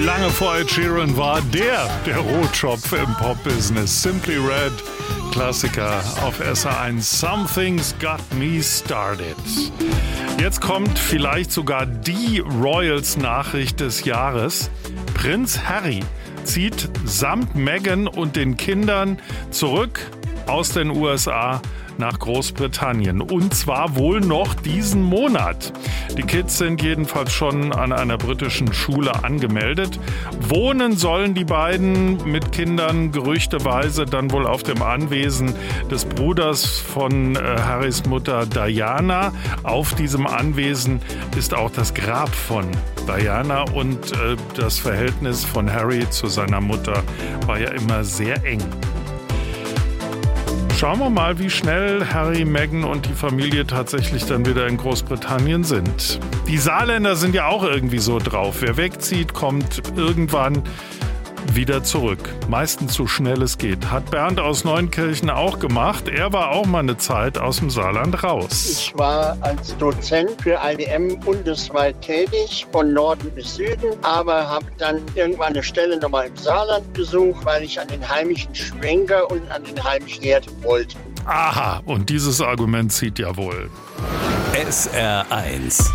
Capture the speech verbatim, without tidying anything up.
Lange vor Ed Sheeran war der, der Rotschopf im Pop-Business. Simply Red, Klassiker auf S R eins. Something's Got Me Started. Jetzt kommt vielleicht sogar die Royals-Nachricht des Jahres. Prinz Harry zieht samt Meghan und den Kindern zurück aus den U S A nach Großbritannien. Und zwar wohl noch diesen Monat. Die Kids sind jedenfalls schon an einer britischen Schule angemeldet. Wohnen sollen die beiden mit Kindern gerüchteweise dann wohl auf dem Anwesen des Bruders von äh, Harrys Mutter Diana. Auf diesem Anwesen ist auch das Grab von Diana und äh, das Verhältnis von Harry zu seiner Mutter war ja immer sehr eng. Schauen wir mal, wie schnell Harry, Meghan und die Familie tatsächlich dann wieder in Großbritannien sind. Die Saarländer sind ja auch irgendwie so drauf. Wer wegzieht, kommt irgendwann wieder zurück. Meistens so schnell es geht. Hat Bernd aus Neunkirchen auch gemacht. Er war auch mal eine Zeit aus dem Saarland raus. Ich war als Dozent für I B M bundesweit tätig, von Norden bis Süden, aber habe dann irgendwann eine Stelle nochmal im Saarland gesucht, weil ich an den heimischen Schwenker und an den heimischen Herd wollte. Aha, und dieses Argument zieht ja wohl. S R eins